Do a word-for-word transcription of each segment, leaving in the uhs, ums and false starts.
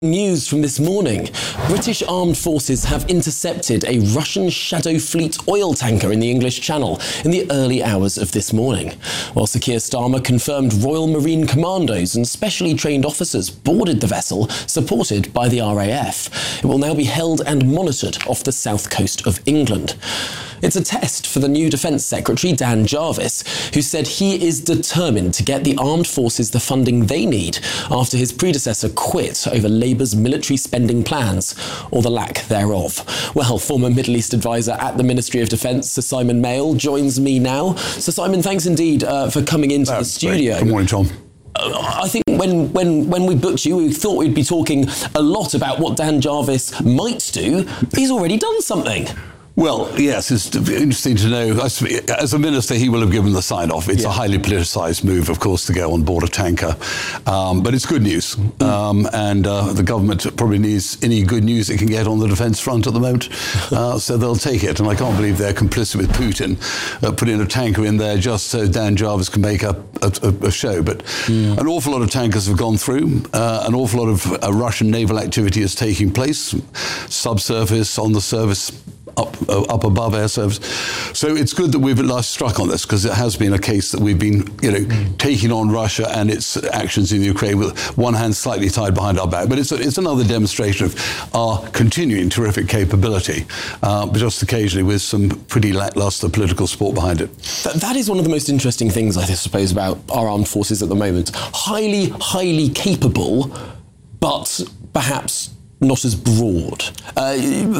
News from this morning. British armed forces have intercepted a Russian Shadow Fleet oil tanker in the English Channel in the early hours of this morning. While Sir Keir Starmer confirmed Royal Marine Commandos and specially trained officers boarded the vessel, supported by the R A F. It will now be held and monitored off the south coast of England. It's a test for the new Defence Secretary, Dan Jarvis, who said he is determined to get the armed forces the funding they need after his predecessor quit over Labour's military spending plans, or the lack thereof. Well, former Middle East advisor at the Ministry of Defence, Sir Simon Mail, joins me now. Sir Simon, thanks indeed uh, for coming into That's the studio. Great. Good morning, Tom. I think when, when, when we booked you, we thought we'd be talking a lot about what Dan Jarvis might do. He's already done something. Well, yes, it's interesting to know. As a minister, he will have given the sign-off. It's yeah. a highly politicised move, of course, to go on board a tanker. Um, but it's good news. Mm. Um, and uh, the government probably needs any good news it can get on the defence front at the moment. Uh, so they'll take it. And I can't believe they're complicit with Putin, uh, putting a tanker in there just so Dan Jarvis can make a, a, a show. But mm. an awful lot of tankers have gone through. Uh, an awful lot of uh, Russian naval activity is taking place, subsurface, on the surface, Up, uh, up above air service. So it's good that we've at last struck on this, because it has been a case that we've been, you know, mm. taking on Russia and its actions in Ukraine with one hand slightly tied behind our back. But it's a, it's another demonstration of our continuing terrific capability, uh, but just occasionally with some pretty lackluster political support behind it. That, that is one of the most interesting things, I suppose, about our armed forces at the moment. Highly, highly capable, but perhaps not as broad. Uh,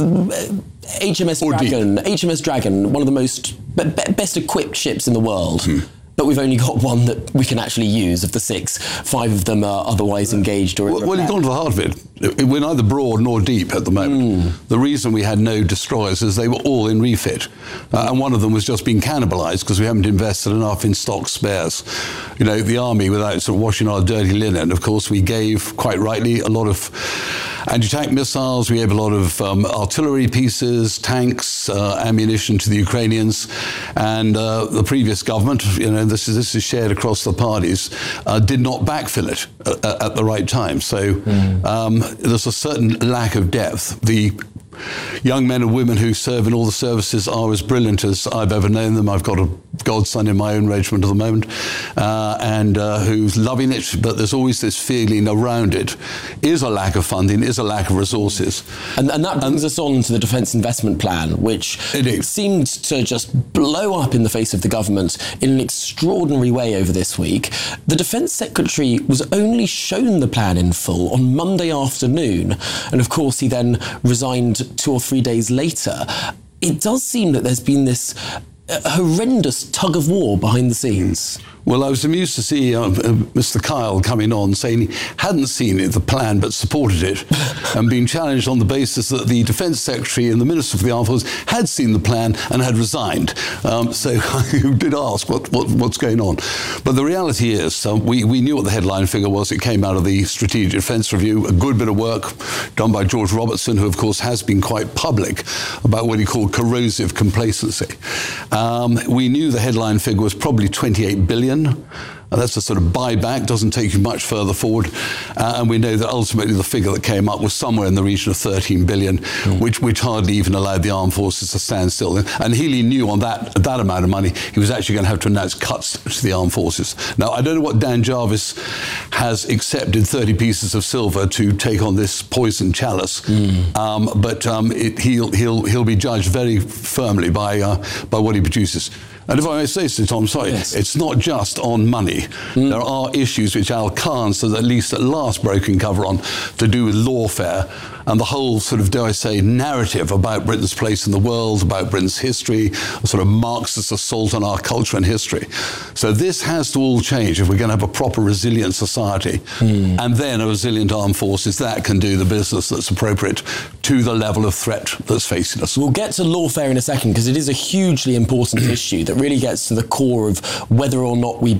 H M S or Dragon, deep. H M S Dragon, one of the most be best equipped ships in the world. Hmm. But we've only got one that we can actually use of the six. Five of them are otherwise engaged or Well, well you've gone to the heart of it. We're neither broad nor deep at the moment. Mm. The reason we had no destroyers is they were all in refit. Uh, and one of them was just being cannibalised because we haven't invested enough in stock spares. You know, the army, without sort of washing our dirty linen, of course, we gave, quite rightly, a lot of anti-tank missiles, we gave a lot of um, artillery pieces, tanks, uh, ammunition to the Ukrainians. And uh, the previous government, you know, this is, this is shared across the parties, uh, did not backfill it at, at the right time. So mm. um, there's a certain lack of depth. The young men and women who serve in all the services are as brilliant as I've ever known them. I've got a godson in my own regiment at the moment, uh, and uh, who's loving it, but there's always this feeling around it is a lack of funding, is a lack of resources. And, and that brings and, us on to the Defence Investment Plan, which seemed to just blow up in the face of the government in an extraordinary way over this week. The Defence Secretary was only shown the plan in full on Monday afternoon, and of course he then resigned two or three days later. It does seem that there's been this uh, horrendous tug of war behind the scenes. Well, I was amused to see uh, uh, Mister Kyle coming on saying he hadn't seen it, the plan, but supported it, and being challenged on the basis that the Defence Secretary and the Minister for the Armed Forces had seen the plan and had resigned. Um, so I did ask what, what, what's going on. But the reality is, uh, we, we knew what the headline figure was. It came out of the Strategic Defence Review, a good bit of work done by George Robertson, who, of course, has been quite public about what he called corrosive complacency. Um, we knew the headline figure was probably twenty-eight billion. And that's a sort of buyback, doesn't take you much further forward. Uh, and we know that ultimately the figure that came up was somewhere in the region of thirteen billion, mm. which, which hardly even allowed the armed forces to stand still. And Healy knew on that, that amount of money, he was actually going to have to announce cuts to the armed forces. Now, I don't know what Dan Jarvis has accepted thirty pieces of silver to take on this poison chalice, mm. um, but um, it, he'll, he'll, he'll be judged very firmly by, uh, by what he produces. And if I may say so, Tom, sorry, yes. It's not just on money. Mm. There are issues which Al Khan has at least at last broken cover on to do with lawfare and the whole sort of, dare I say, narrative about Britain's place in the world, about Britain's history, a sort of Marxist assault on our culture and history. So this has to all change if we're going to have a proper resilient society. Mm. And then a resilient armed forces that can do the business that's appropriate to the level of threat that's facing us. We'll get to lawfare in a second, because it is a hugely important issue that really gets to the core of whether or not we back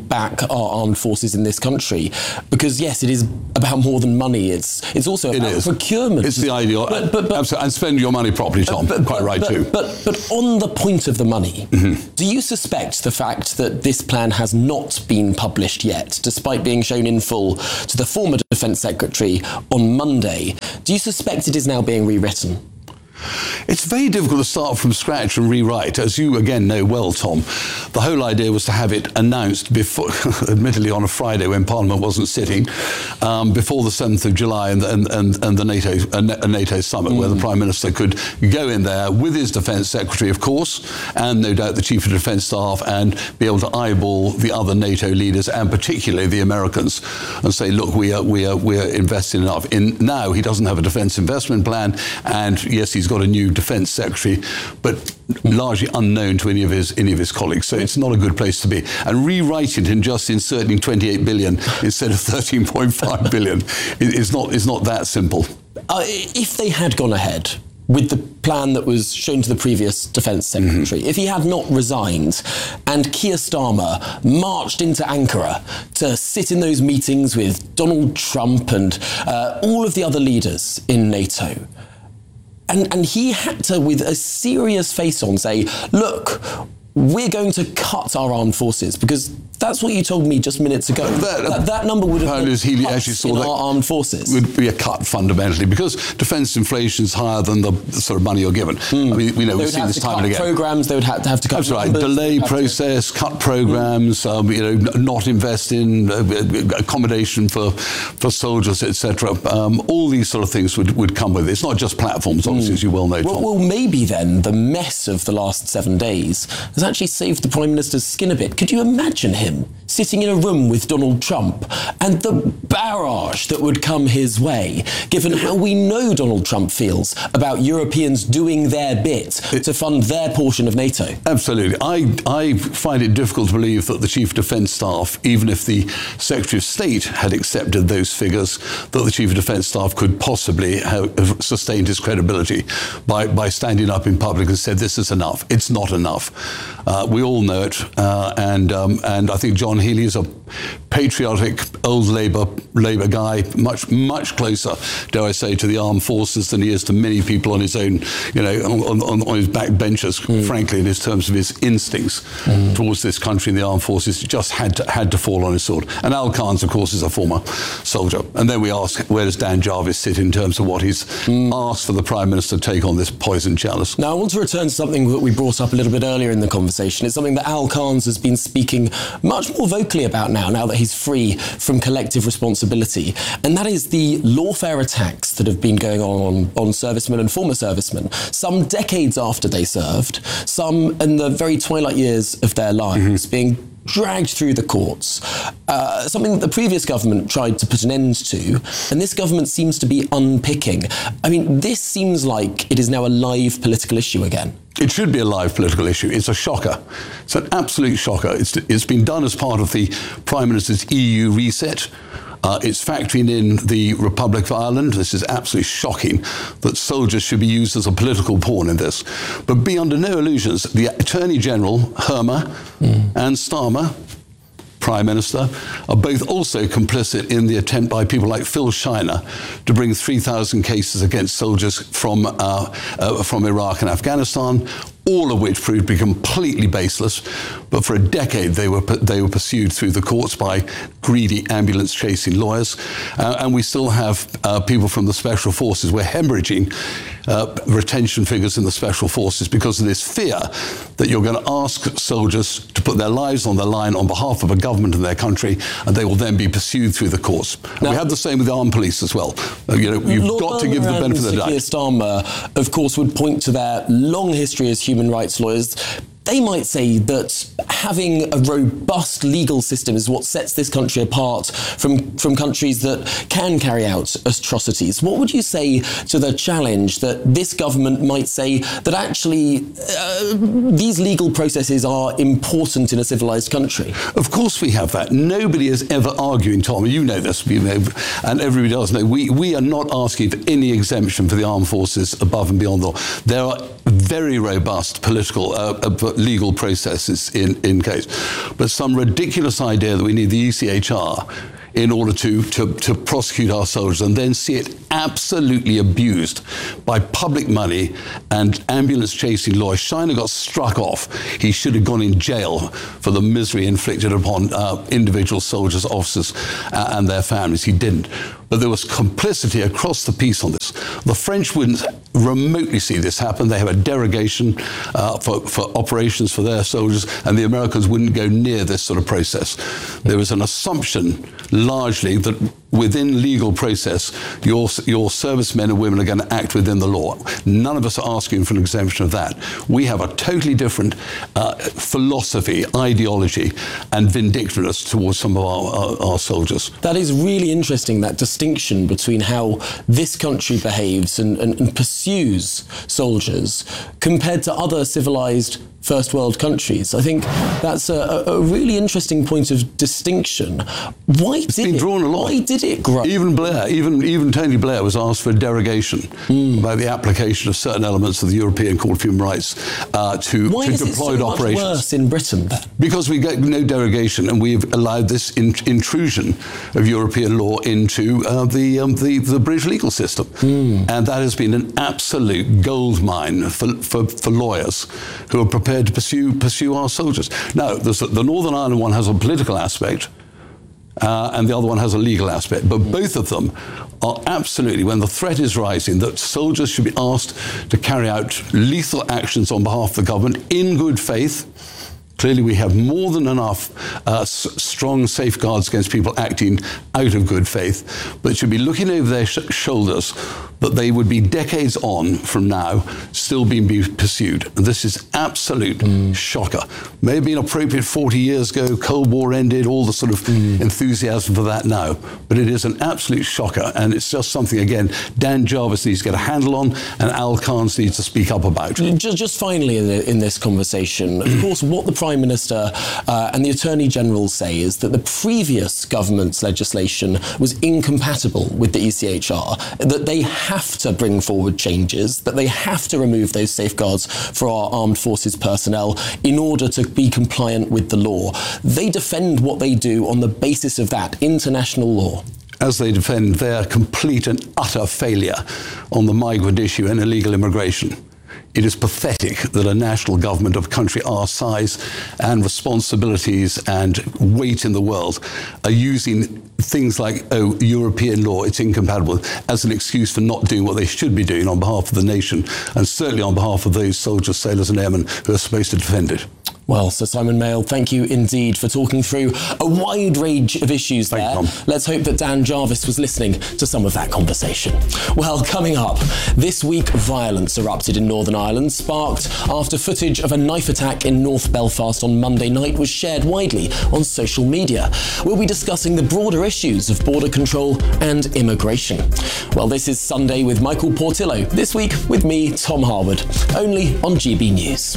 our armed forces in this country? Because yes, it is about more than money. It's it's also about it procurement. It's the ideal, but, but, but, and spend your money properly, Tom. But, Quite but, right but, too. But but on the point of the money, mm-hmm. do you suspect the fact that this plan has not been published yet, despite being shown in full to the former Defence Secretary on Monday, do you suspect it is now being rewritten? It's very difficult to start from scratch and rewrite. As you again know well, Tom, the whole idea was to have it announced before, admittedly on a Friday when Parliament wasn't sitting, um, before the seventh of July and, and, and, and the NATO, uh, NATO summit, mm. where the Prime Minister could go in there with his Defence Secretary, of course, and no doubt the Chief of Defence Staff, and be able to eyeball the other NATO leaders, and particularly the Americans, and say, look, we are, we are, we are investing enough. In, now he doesn't have a defence investment plan, and yes, he's got a new Defence Secretary, but largely unknown to any of his any of his colleagues. So it's not a good place to be. And rewriting it and just inserting twenty-eight billion instead of thirteen point five billion is not is not that simple. Uh, if they had gone ahead with the plan that was shown to the previous Defence Secretary, mm-hmm. if he had not resigned and Keir Starmer marched into Ankara to sit in those meetings with Donald Trump and uh, all of the other leaders in NATO, And, and he had to, with a serious face on, say, look, we're going to cut our armed forces, because that's what you told me just minutes ago. That, that, that number would have been he actually saw in that our armed forces. Would be a cut fundamentally, because defence inflation is higher than the sort of money you're given. Mm. I mean, we know we've seen this time and again. Programs, they would have to have to cut. That's right. Delay process, cut programs. Mm. Um, you know, not invest in uh, accommodation for for soldiers, et cetera. Um, all these sort of things would, would come with it. It's not just platforms, obviously, mm. as you well know. Well, well, maybe then the mess of the last seven days has actually saved the Prime Minister's skin a bit. Could you imagine him sitting in a room with Donald Trump and the barrage that would come his way, given how we know Donald Trump feels about Europeans doing their bit it, to fund their portion of NATO? Absolutely. I, I find it difficult to believe that the Chief of Defence Staff, even if the Secretary of State had accepted those figures, that the Chief of Defence Staff could possibly have, have sustained his credibility by, by standing up in public and said, this is enough. It's not enough. Uh, we all know it. Uh, and, um, and I think John Healey is a patriotic old Labour Labour guy, much much closer, dare I say, to the armed forces than he is to many people on his own, you know, on, on, on his back benches. Mm. Frankly, in his terms of his instincts mm. towards this country and the armed forces, just had to had to fall on his sword. And Al Khan's, of course, is a former soldier. And then we ask, where does Dan Jarvis sit in terms of what he's mm. asked for the Prime Minister to take on this poison chalice? Now, I want to return to something that we brought up a little bit earlier in the conversation. It's something that Al Khan's has been speaking much more vocally about now, now that he's free from collective responsibility. And that is the lawfare attacks that have been going on, on on servicemen and former servicemen, some decades after they served, some in the very twilight years of their lives, mm-hmm. being dragged through the courts, uh, something that the previous government tried to put an end to, and this government seems to be unpicking. I mean, this seems like it is now a live political issue again. It should be a live political issue. It's a shocker. It's an absolute shocker. It's, it's been done as part of the Prime Minister's E U reset. Uh, it's factoring in the Republic of Ireland. This is absolutely shocking that soldiers should be used as a political pawn in this. But be under no illusions, the Attorney General, Hermer, mm. and Starmer, Prime Minister, are both also complicit in the attempt by people like Phil Shiner to bring three thousand cases against soldiers from, uh, uh, from Iraq and Afghanistan, all of which proved to be completely baseless. But for a decade, they were they were pursued through the courts by greedy ambulance-chasing lawyers. Uh, and we still have uh, people from the Special Forces. We're hemorrhaging uh, retention figures in the Special Forces because of this fear that you're going to ask soldiers to put their lives on the line on behalf of a government in their country, and they will then be pursued through the courts. Now, we have the same with the armed police as well. Uh, you know, you've Lord got to give the benefit of the doubt. Keir Starmer, of course, would point to their long history as human rights lawyers. They might say that having a robust legal system is what sets this country apart from, from countries that can carry out atrocities. What would you say to the challenge that this government might say that actually uh, these legal processes are important in a civilised country? Of course we have that. Nobody is ever arguing, Tom, you know this, you know, and everybody does know, we, we are not asking for any exemption for the armed forces above and beyond the law. There are very robust political, uh, uh, legal processes in, in case. But some ridiculous idea that we need the E C H R in order to, to, to prosecute our soldiers and then see it absolutely abused by public money and ambulance chasing lawyers. Shiner got struck off. He should have gone in jail for the misery inflicted upon uh, individual soldiers, officers, uh, and their families. He didn't. But there was complicity across the piece on this. The French wouldn't remotely see this happen. They have a derogation uh, for, for operations for their soldiers, and the Americans wouldn't go near this sort of process. There was an assumption, largely, that within legal process, your, your servicemen and women are going to act within the law. None of us are asking for an exemption of that. We have a totally different uh, philosophy, ideology, and vindictiveness towards some of our, our, our soldiers. That is really interesting, that distinction between how this country behaves and, and, and pursues soldiers compared to other civilized first world countries. I think that's a, a really interesting point of distinction. Why it's did been it, drawn a lot. Why did it grow? Even Blair, even even Tony Blair was asked for a derogation mm. about the application of certain elements of the European Court of Human Rights uh, to, Why to is deployed it so operations. Much worse in Britain? Because we get no derogation, and we've allowed this in, intrusion of European law into uh, the, um, the the British legal system, mm. and that has been an absolute gold mine for, for, for lawyers who are prepared to pursue pursue our soldiers. Now, the Northern Ireland one has a political aspect, uh, and the other one has a legal aspect, but both of them are absolutely, when the threat is rising, that soldiers should be asked to carry out lethal actions on behalf of the government in good faith. Clearly, we have more than enough uh, s- strong safeguards against people acting out of good faith, but should be looking over their sh- shoulders that they would be decades on from now still being be pursued. And this is absolute mm. shocker. May have been appropriate forty years ago, Cold War ended, all the sort of mm. enthusiasm for that now. But it is an absolute shocker, and it's just something, again, Dan Jarvis needs to get a handle on, and Al Carnes needs to speak up about. Just, just finally in, the, in this conversation, of course, what the Prime Minister uh, and the Attorney General say is that the previous government's legislation was incompatible with the E C H R, that they have to bring forward changes, that they have to remove those safeguards for our armed forces personnel in order to be compliant with the law. They defend what they do on the basis of that international law. As they defend their complete and utter failure on the migrant issue and illegal immigration. It is pathetic that a national government of a country our size and responsibilities and weight in the world are using things like, oh, European law, it's incompatible, as an excuse for not doing what they should be doing on behalf of the nation, and certainly on behalf of those soldiers, sailors and airmen who are supposed to defend it. Well, Sir Simon Maile, thank you indeed for talking through a wide range of issues there. Thank you, Tom. Let's hope that Dan Jarvis was listening to some of that conversation. Well, coming up, this week violence erupted in Northern Ireland, sparked after footage of a knife attack in North Belfast on Monday night was shared widely on social media. We'll be discussing the broader issues of border control and immigration. Well, this is Sunday with Michael Portillo, this week with me, Tom Harwood, only on G B News.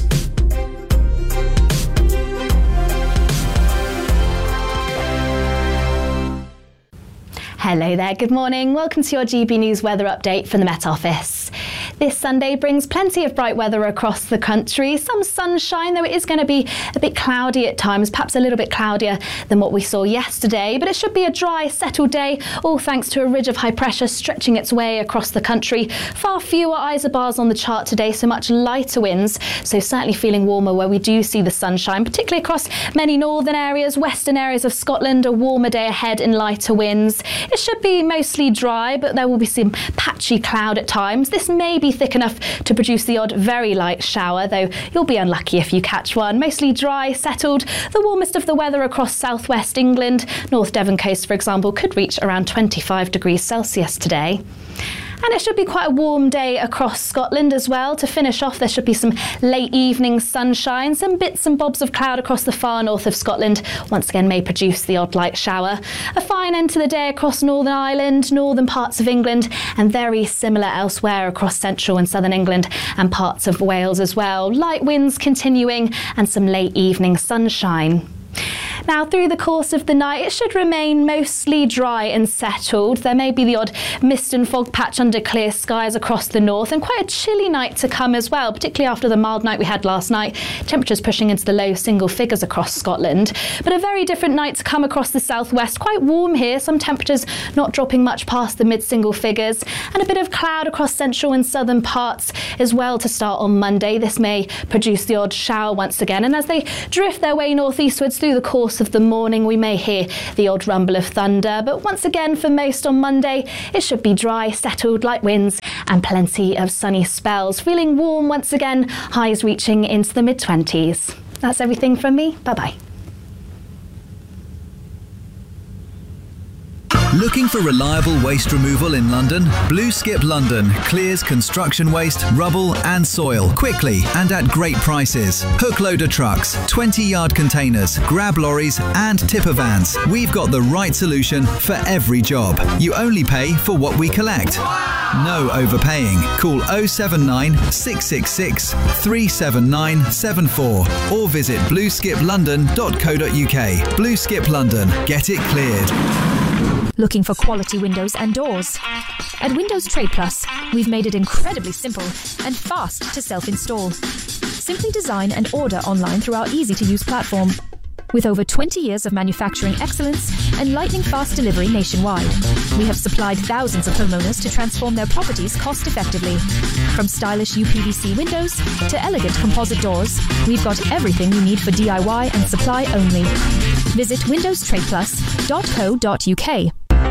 Hello there, good morning. Welcome to your G B News weather update from the Met Office. This Sunday brings plenty of bright weather across the country. Some sunshine, though it is going to be a bit cloudy at times, perhaps a little bit cloudier than what we saw yesterday. But it should be a dry, settled day, all thanks to a ridge of high pressure stretching its way across the country. Far fewer isobars on the chart today, so much lighter winds. So certainly feeling warmer where we do see the sunshine, particularly across many northern areas, western areas of Scotland. A warmer day ahead in lighter winds. It should be mostly dry, but there will be some patchy cloud at times. This may be thick enough to produce the odd very light shower, though you'll be unlucky if you catch one. Mostly dry, settled. The warmest of the weather across southwest England. North Devon coast, for example, could reach around twenty-five degrees Celsius today. And it should be quite a warm day across Scotland as well. To finish off, there should be some late evening sunshine, some bits and bobs of cloud across the far north of Scotland. Once again, may produce the odd light shower. A fine end to the day across Northern Ireland, northern parts of England, and very similar elsewhere across central and southern England and parts of Wales as well. Light winds continuing and some late evening sunshine. Now, through the course of the night, it should remain mostly dry and settled. There may be the odd mist and fog patch under clear skies across the north, and quite a chilly night to come as well, particularly after the mild night we had last night. Temperatures pushing into the low single figures across Scotland. But a very different night to come across the southwest. Quite warm here, some temperatures not dropping much past the mid-single figures, and a bit of cloud across central and southern parts as well to start on Monday. This may produce the odd shower once again, and as they drift their way northeastwards through the course of the morning, we may hear the odd rumble of thunder. But once again, for most on Monday, it should be dry, settled, light winds and plenty of sunny spells. Feeling warm once again, highs reaching into the mid-twenties. That's everything from me. Bye-bye. Looking for reliable waste removal in London? Blue Skip London clears construction waste, rubble and soil quickly and at great prices. Hook loader trucks, twenty yard containers, grab lorries and tipper vans. We've got the right solution for every job. You only pay for what we collect. No overpaying. Call oh seven nine, six six six, three seven nine seven four or visit blue skip london dot co dot uk. Blue Skip London. Get it cleared. Looking for quality windows and doors? At Windows Trade Plus, we've made it incredibly simple and fast to self-install. Simply design and order online through our easy-to-use platform. With over twenty years of manufacturing excellence and lightning-fast delivery nationwide, we have supplied thousands of homeowners to transform their properties cost-effectively. From stylish U P V C windows to elegant composite doors, we've got everything you need for D I Y and supply only. Visit windows trade plus dot co dot uk.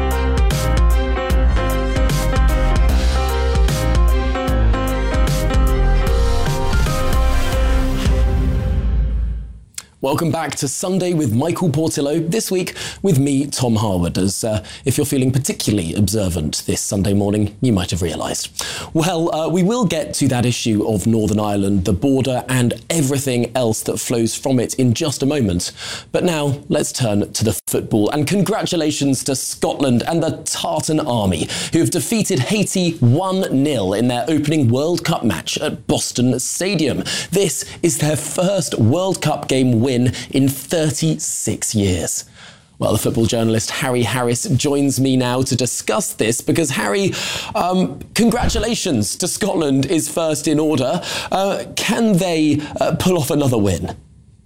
Welcome back to Sunday with Michael Portillo, this week with me, Tom Harwood, as uh, if you're feeling particularly observant this Sunday morning, you might have realised. Well, uh, we will get to that issue of Northern Ireland, the border and everything else that flows from it in just a moment. But now, let's turn to the football, and congratulations to Scotland and the Tartan Army, who have defeated Haiti one nil in their opening World Cup match at Boston Stadium. This is their first World Cup game win in thirty-six years. Well, the football journalist Harry Harris joins me now to discuss this because, Harry, um, congratulations to Scotland is first in order. Uh, can they uh, pull off another win?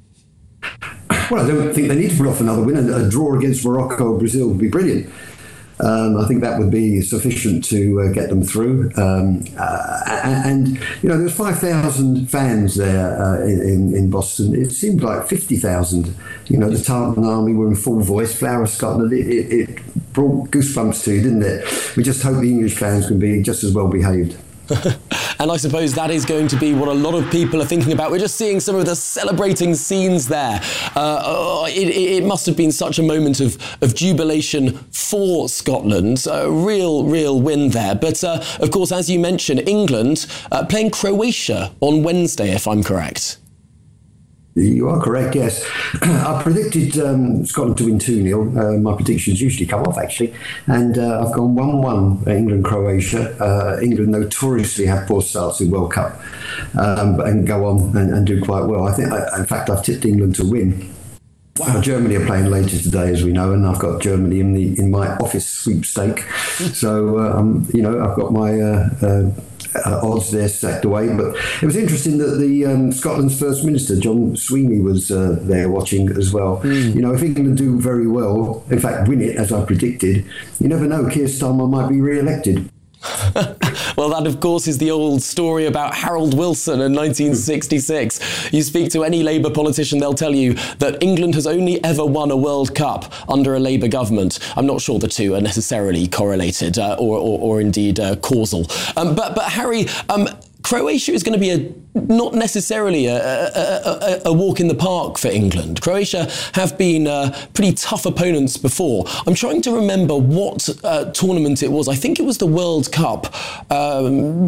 Well, I don't think they need to pull off another win. A, a draw against Morocco or Brazil would be brilliant. Um, I think that would be sufficient to uh, get them through. Um, uh, and, and, you know, there was five thousand fans there uh, in, in Boston. It seemed like fifty thousand. You know, the Tartan Army were in full voice. Flower of Scotland, it, it, it brought goosebumps to you, didn't it? We just hope the English fans can be just as well behaved. And I suppose that is going to be what a lot of people are thinking about. We're just seeing some of the celebrating scenes there. Uh, it, it must have been such a moment of, of jubilation for Scotland. A real, real win there. But uh, of course, as you mentioned, England uh, playing Croatia on Wednesday, if I'm correct. You are correct, yes. I predicted um, Scotland to win two nil. Uh, my predictions usually come off, actually. And uh, I've gone one one, England-Croatia. Uh, England notoriously have poor starts in World Cup um, and go on and, and do quite well. I think, I, in fact, I've tipped England to win. Wow. Germany are playing later today, as we know, and I've got Germany in the in my office sweepstake. So, uh, um, you know, I've got my... Uh, uh, Uh, odds there stacked away. But it was interesting that the um, Scotland's First Minister, John Sweeney, was uh, there watching as well. Mm. You know, if England do very well, in fact win it as I predicted, you never know, Keir Starmer might be re-elected. Well, that, of course, is the old story about Harold Wilson in nineteen sixty-six. You speak to any Labour politician, they'll tell you that England has only ever won a World Cup under a Labour government. I'm not sure the two are necessarily correlated uh, or, or, or indeed uh, causal. Um, but, but Harry, um, Croatia is going to be a not necessarily a, a, a, a walk in the park for England. Croatia have been uh, pretty tough opponents before. I'm trying to remember what uh, tournament it was. I think it was the World Cup um,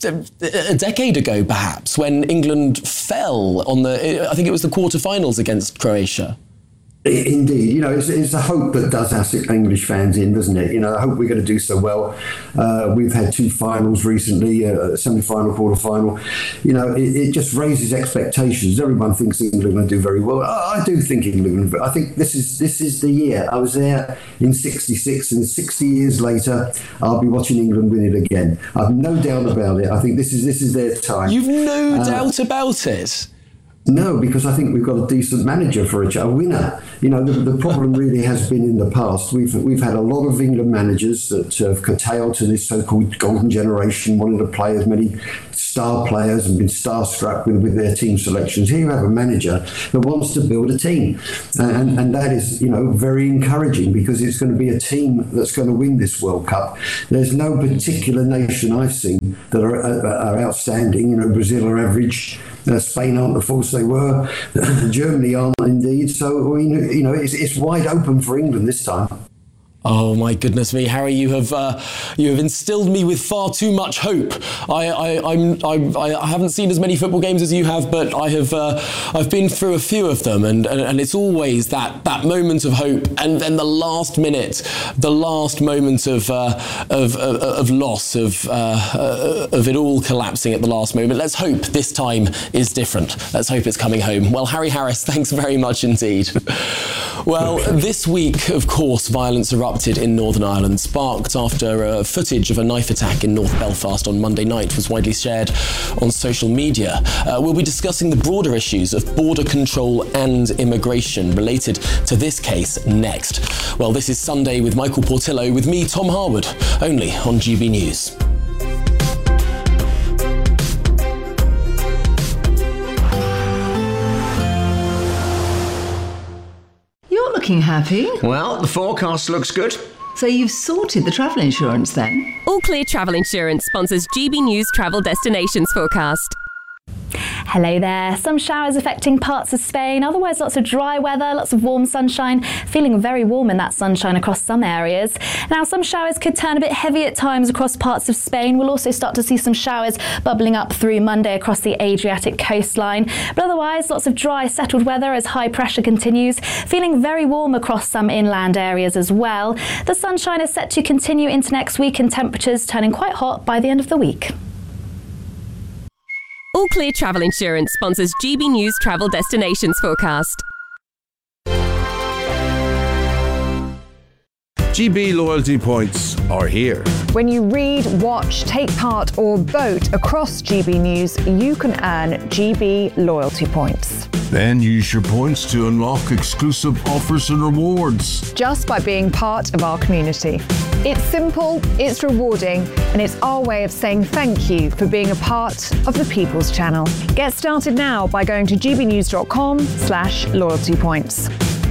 a decade ago, perhaps, when England fell on the, I think it was the quarterfinals against Croatia. Indeed, you know, it's, it's the hope that does us English fans in, doesn't it? You know, I hope we're going to do so well. Uh, we've had two finals recently, a semi-final, quarter-final. You know, it, it just raises expectations. Everyone thinks England are going to do very well. I, I do think England. I think this is this is the year. I was there in sixty-six, and sixty years later, I'll be watching England win it again. I've no doubt about it. I think this is this is their time. You've no uh, doubt about it. No, because I think we've got a decent manager for a, a winner. You know, the, the problem really has been in the past. We've we've had a lot of England managers that have curtailed to this so-called golden generation, wanting to play as many star players and been starstruck with, with their team selections. Here you have a manager that wants to build a team. And, and that is, you know, very encouraging, because it's going to be a team that's going to win this World Cup. There's no particular nation I've seen that are, are outstanding. You know, Brazil are average. Uh, Spain aren't the force they were. Germany aren't indeed. So, I mean, you know, it's, it's wide open for England this time. Oh my goodness me, Harry! You have uh, you have instilled me with far too much hope. I I I'm, I I haven't seen as many football games as you have, but I have uh, I've been through a few of them, and, and, and it's always that, that moment of hope, and then the last minute, the last moment of uh, of, of of loss, of uh, of it all collapsing at the last moment. Let's hope this time is different. Let's hope it's coming home. Well, Harry Harris, thanks very much indeed. Well, this week, of course, violence erupted in Northern Ireland, sparked after uh, footage of a knife attack in North Belfast on Monday night was widely shared on social media. Uh, we'll be discussing the broader issues of border control and immigration related to this case next. Well, this is Sunday with Michael Portillo, with me, Tom Harwood, only on G B News. Looking happy. Well, the forecast looks good. So you've sorted the travel insurance then? All Clear Travel Insurance sponsors G B News Travel Destinations Forecast. Hello there. Some showers affecting parts of Spain, otherwise lots of dry weather, lots of warm sunshine, feeling very warm in that sunshine across some areas. Now, some showers could turn a bit heavy at times across parts of Spain. We'll also start to see some showers bubbling up through Monday across the Adriatic coastline. But otherwise, lots of dry, settled weather as high pressure continues, feeling very warm across some inland areas as well. The sunshine is set to continue into next week, and temperatures turning quite hot by the end of the week. All Clear Travel Insurance sponsors G B News Travel Destinations Forecast. G B loyalty points are here. When you read, watch, take part or vote across G B News, you can earn G B loyalty points. Then use your points to unlock exclusive offers and rewards. Just by being part of our community. It's simple, it's rewarding, and it's our way of saying thank you for being a part of the People's Channel. Get started now by going to gbnews.com slash loyalty points.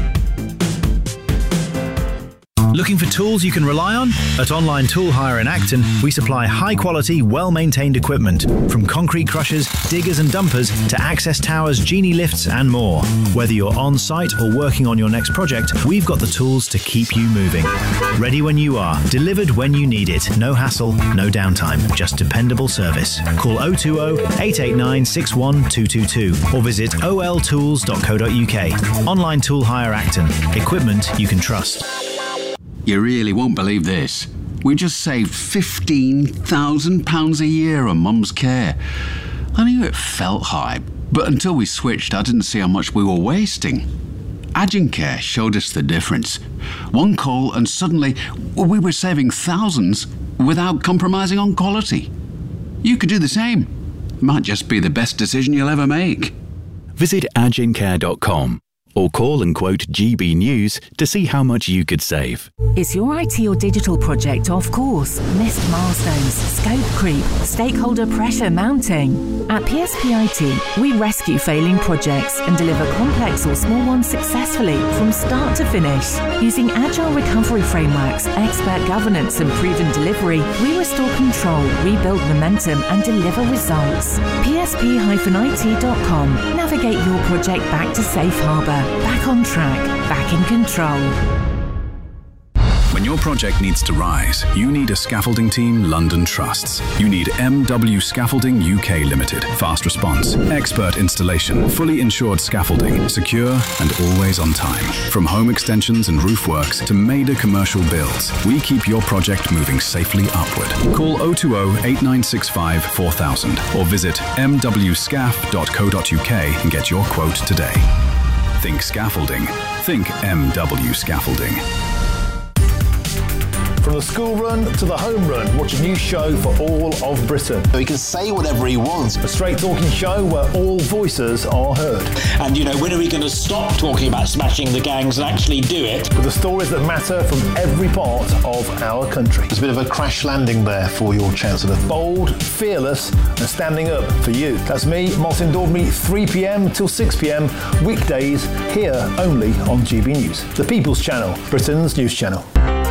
Looking for tools you can rely on? At Online Tool Hire in Acton, we supply high-quality, well-maintained equipment, from concrete crushers, diggers and dumpers to access towers, genie lifts and more. Whether you're on-site or working on your next project, we've got the tools to keep you moving. Ready when you are, delivered when you need it. No hassle, no downtime, just dependable service. Call oh two oh, eight eight nine, six one two two two or visit o l tools dot co dot u k. Online Tool Hire Acton. Equipment you can trust. You really won't believe this. We just saved fifteen thousand pounds a year on Mum's care. I knew it felt high, but until we switched, I didn't see how much we were wasting. Agencare showed us the difference. One call and suddenly we were saving thousands without compromising on quality. You could do the same. It might just be the best decision you'll ever make. Visit agencare dot com. Or call and quote G B News to see how much you could save. Is your I T or digital project off course? Missed milestones, scope creep, stakeholder pressure mounting? At P S P I T, we rescue failing projects and deliver complex or small ones successfully from start to finish. Using agile recovery frameworks, expert governance and proven delivery, we restore control, rebuild momentum and deliver results. P S P I T dot com. Navigate your project back to safe harbour. Back on track, back in control. When your project needs to rise, you need a scaffolding team London trusts. You need M W Scaffolding U K Limited. Fast response, expert installation, fully insured scaffolding, secure and always on time. From home extensions and roof works to major commercial builds, we keep your project moving safely upward. Call oh two oh, eight nine six five, four thousand or visit m w scaf dot co dot u k and get your quote today. Think scaffolding. Think M W Scaffolding. From the school run to the home run, watch a new show for all of Britain. He can say whatever he wants. A straight talking show where all voices are heard. And, you know, when are we going to stop talking about smashing the gangs and actually do it? With the stories that matter from every part of our country. There's a bit of a crash landing there for your Chancellor. Bold, fearless and standing up for you. That's me, Martin Daubney, three p m till six p m, weekdays, here only on G B News. The People's Channel, Britain's news channel.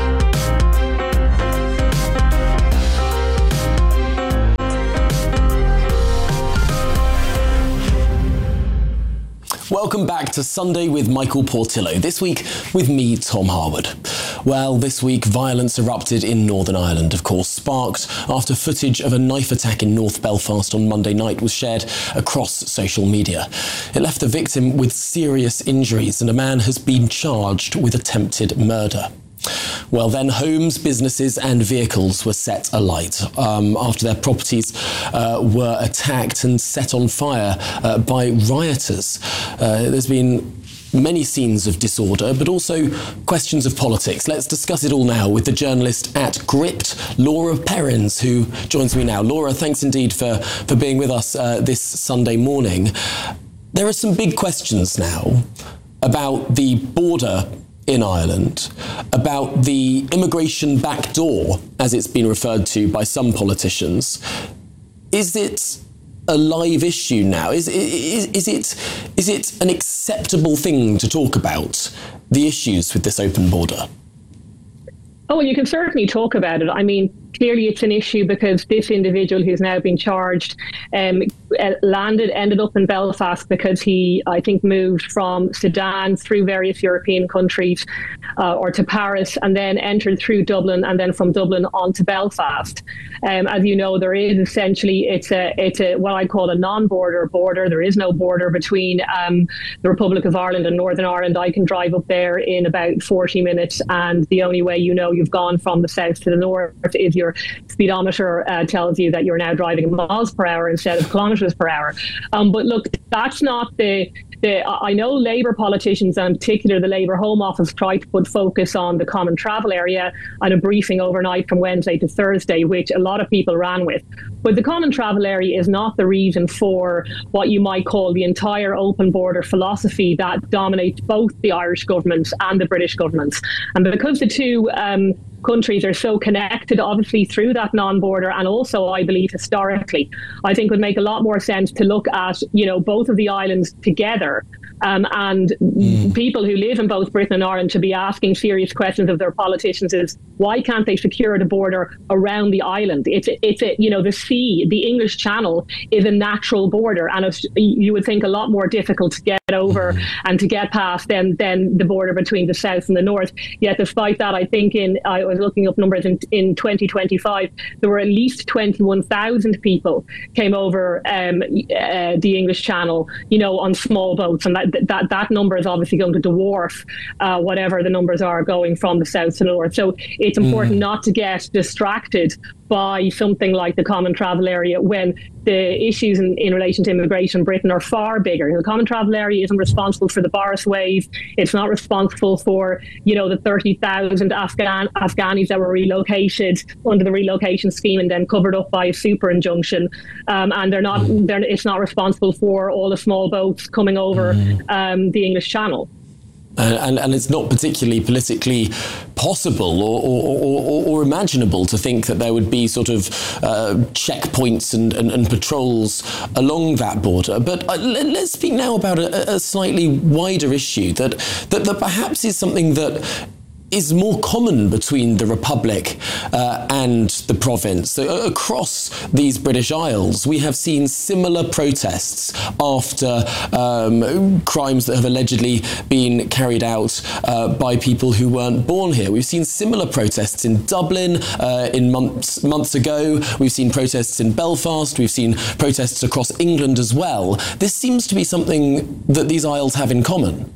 Welcome back to Sunday with Michael Portillo, this week with me, Tom Harwood. Well, this week violence erupted in Northern Ireland, of course, sparked after footage of a knife attack in North Belfast on Monday night was shared across social media. It left the victim with serious injuries and a man has been charged with attempted murder. Well, then homes, businesses and vehicles were set alight um, after their properties uh, were attacked and set on fire uh, by rioters. Uh, there's been many scenes of disorder, but also questions of politics. Let's discuss it all now with the journalist at Gript, Laura Perrins, who joins me now. Laura, thanks indeed for, for being with us uh, this Sunday morning. There are some big questions now about the border in Ireland, about the immigration backdoor, as it's been referred to by some politicians. Is it a live issue now? Is, is, is, it, is it an acceptable thing to talk about the issues with this open border? Oh, well, you can certainly talk about it. I mean, clearly it's an issue because this individual who's now been charged um, landed, ended up in Belfast because he, I think, moved from Sudan through various European countries uh, or to Paris and then entered through Dublin and then from Dublin on to Belfast. Um, as you know, there is essentially, it's a, it's a what I call a non-border border. There is no border between um, the Republic of Ireland and Northern Ireland. I can drive up there in about forty minutes and the only way you know you've gone from the south to the north is your speedometer uh, tells you that you're now driving miles per hour instead of kilometres per hour. Um, but look, that's not the, the, I know Labour politicians, and in particular the Labour Home Office, tried to put focus on the common travel area at a briefing overnight from Wednesday to Thursday, which a lot of people ran with. But the common travel area is not the reason for what you might call the entire open border philosophy that dominates both the Irish government and the British government. And because the two um, countries are so connected, obviously, through that non-border and also, I believe, historically, I think it would make a lot more sense to look at, you know, both of the islands together. Um, and mm. people who live in both Britain and Ireland to be asking serious questions of their politicians is why can't they secure the border around the island? It's a, it's a, you know, the sea, the English Channel is a natural border, and it's, you would think a lot more difficult to get over mm. and to get past than than the border between the south and the north. Yet, despite that, I think in I was looking up numbers in in twenty twenty-five, there were at least twenty-one thousand people came over um, uh, the English Channel, you know, on small boats, and that that that number is obviously going to dwarf uh, whatever the numbers are going from the south to the north. So it's important mm. not to get distracted by something like the common travel area when the issues in, in relation to immigration in Britain are far bigger. The common travel area isn't responsible for the Boris wave. It's not responsible for, you know, the thirty thousand Afghan Afghanis that were relocated under the relocation scheme and then covered up by a super injunction. Um, and they're not. They're, it's not responsible for all the small boats coming over um, the English Channel. And, and, and it's not particularly politically possible or, or, or, or imaginable to think that there would be sort of uh, checkpoints and, and, and patrols along that border. But uh, let's speak now about a, a slightly wider issue that, that, that perhaps is something that is more common between the Republic uh, and the province. So uh, across these British Isles, we have seen similar protests after um, crimes that have allegedly been carried out uh, by people who weren't born here. We've seen similar protests in Dublin uh, in months months ago. We've seen protests in Belfast. We've seen protests across England as well. This seems to be something that these isles have in common.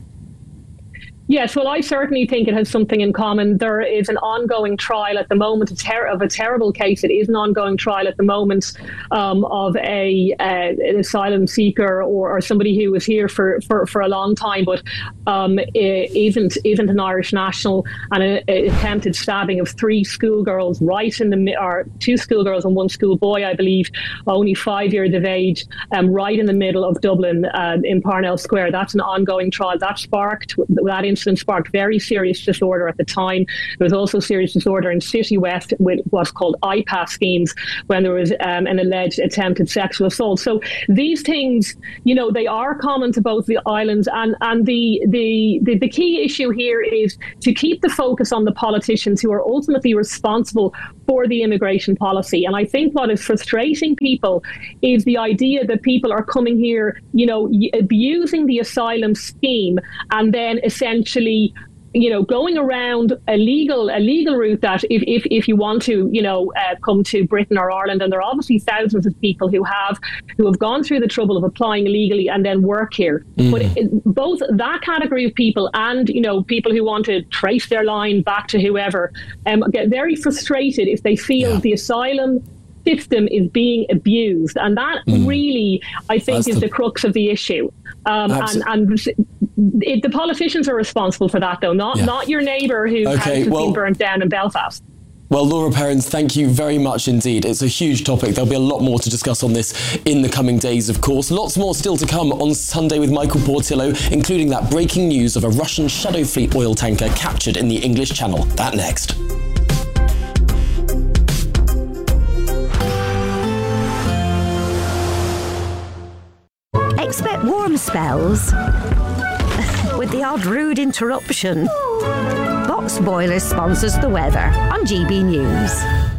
Yes, well, I certainly think it has something in common. There is an ongoing trial at the moment a ter- of a terrible case. It is an ongoing trial at the moment um, of a uh, an asylum seeker or, or somebody who was here for, for, for a long time, but um, isn't isn't an Irish national, and an attempted stabbing of three schoolgirls right in the or two schoolgirls and one schoolboy, I believe, only five years of age, um, right in the middle of Dublin uh, in Parnell Square. That's an ongoing trial that sparked that incident sparked very serious disorder at the time. There was also serious disorder in City West with what's called I PAS schemes when there was um, an alleged attempted sexual assault. So these things, you know, they are common to both the islands, and and the the the, the key issue here is to keep the focus on the politicians who are ultimately responsible for the immigration policy. And I think what is frustrating people is the idea that people are coming here, you know, abusing the asylum scheme and then essentially, you know, going around a legal, a legal route that if, if, if you want to, you know, uh, come to Britain or Ireland, and there are obviously thousands of people who have, who have gone through the trouble of applying illegally and then work here. Mm. But it, both that category of people and, you know, people who want to trace their line back to whoever um, get very frustrated if they feel yeah. the asylum system is being abused. And that mm. really, I think, That's is the, the crux of the issue. Um, and and it, the politicians are responsible for that, though, not yeah. not your neighbour whose okay, house has well, been burnt down in Belfast. Well, Laura Perrins, thank you very much indeed. It's a huge topic. There'll be a lot more to discuss on this in the coming days, of course. Lots more still to come on Sunday with Michael Portillo, including that breaking news of a Russian Shadow Fleet oil tanker captured in the English Channel. That next. Expect warm spells with the odd rude interruption. Box Boiler sponsors the weather on G B News.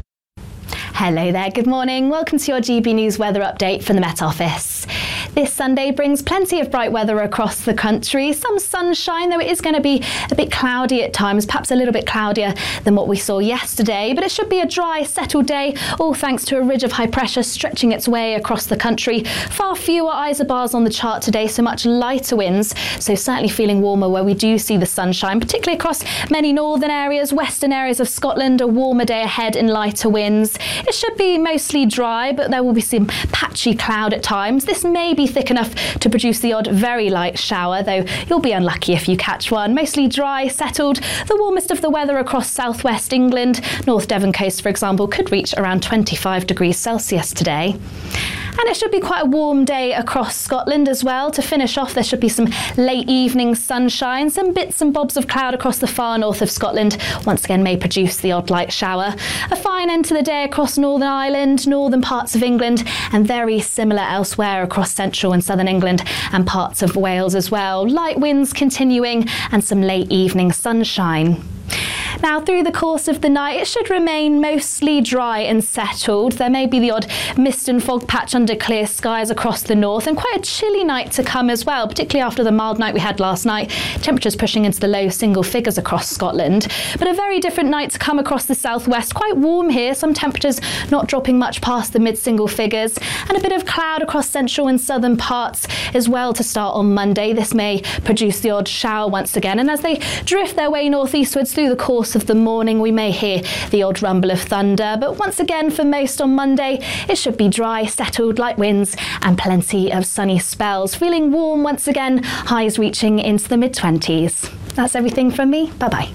Hello there, good morning. Welcome to your G B News weather update from the Met Office. This Sunday brings plenty of bright weather across the country. Some sunshine, though it is going to be a bit cloudy at times, perhaps a little bit cloudier than what we saw yesterday. But it should be a dry, settled day, all thanks to a ridge of high pressure stretching its way across the country. Far fewer isobars on the chart today, so much lighter winds. So certainly feeling warmer where we do see the sunshine, particularly across many northern areas, western areas of Scotland. A warmer day ahead and lighter winds. It should be mostly dry, but there will be some patchy cloud at times. This may be thick enough to produce the odd very light shower, though you'll be unlucky if you catch one. Mostly dry, settled. The warmest of the weather across southwest England. North Devon coast, for example, could reach around twenty-five degrees Celsius today. And it should be quite a warm day across Scotland as well. To finish off, there should be some late evening sunshine, some bits and bobs of cloud across the far north of Scotland. Once again, may produce the odd light shower. A fine end to the day across Northern Ireland, northern parts of England, and very similar elsewhere across central and southern England and parts of Wales as well. Light winds continuing and some late evening sunshine. Now, through the course of the night, it should remain mostly dry and settled. There may be the odd mist and fog patch under clear skies across the north, and quite a chilly night to come as well, particularly after the mild night we had last night. Temperatures pushing into the low single figures across Scotland. But a very different night to come across the southwest. Quite warm here, some temperatures not dropping much past the mid-single figures, and a bit of cloud across central and southern parts as well to start on Monday. This may produce the odd shower once again, and as they drift their way northeastwards through the course of the morning, we may hear the odd rumble of thunder, but once again for most on Monday it should be dry, settled, light winds and plenty of sunny spells. Feeling warm once again, highs reaching into the mid twenties. That's everything from me. Bye bye.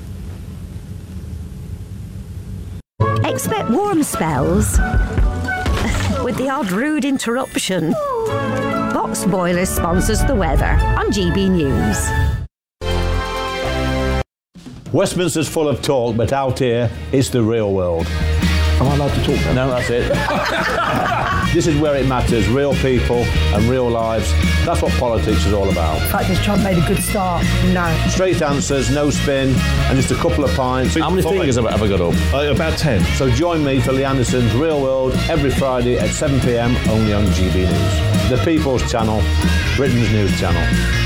Expect warm spells with the odd rude interruption. Box Boiler sponsors the weather on G B News. Westminster's full of talk, but out here, it's the real world. Am I allowed to talk now? No, that's it. This is where it matters, real people and real lives. That's what politics is all about. In fact, has Trump made a good start? No. Straight answers, no spin, and just a couple of pints. How many fingers have I ever got up? Uh, about ten. So join me for Lee Anderson's Real World every Friday at seven p m only on G B News. The People's Channel, Britain's news channel.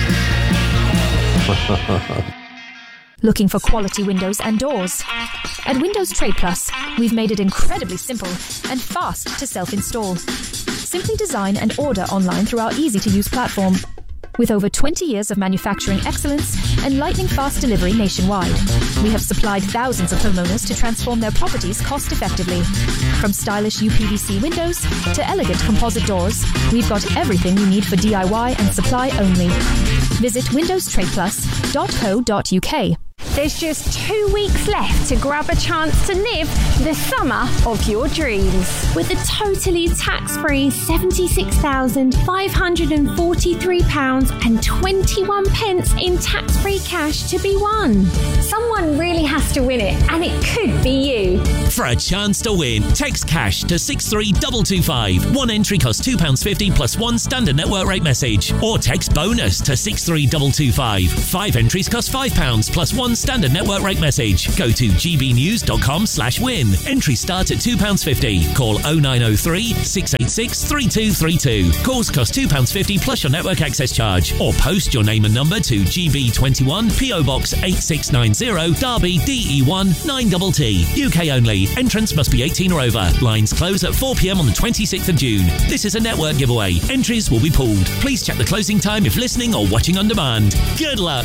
Looking for quality windows and doors? At Windows Trade Plus, we've made it incredibly simple and fast to self-install. Simply design and order online through our easy-to-use platform. With over twenty years of manufacturing excellence and lightning-fast delivery nationwide, we have supplied thousands of homeowners to transform their properties cost-effectively. From stylish U P V C windows to elegant composite doors, we've got everything you need for D I Y and supply only. Visit windows trade plus dot co dot u k. There's just two weeks left to grab a chance to live the summer of your dreams. With a totally tax-free seventy-six thousand five hundred forty-three pounds and twenty-one pence in tax-free cash to be won. Someone really has to win it, and it could be you. For a chance to win, text cash to six three two two five. One entry costs two pounds fifty plus one standard network rate message. Or text bonus to six three two two five. Five entries cost five pounds plus one standard network rate message. Go to g b news dot com slash win. Entries start at two pounds fifty. Call oh nine oh three, six eight six, three two three two. Calls cost two pounds fifty plus your network access charge. Or post your name and number to G B twenty-one, P O Box eight six nine zero, Derby, D E one nine T T. U K only. Entrance must be eighteen or over. Lines close at four p m on the twenty-sixth of June. This is a network giveaway. Entries will be pulled. Please check the closing time if listening or watching on demand. Good luck.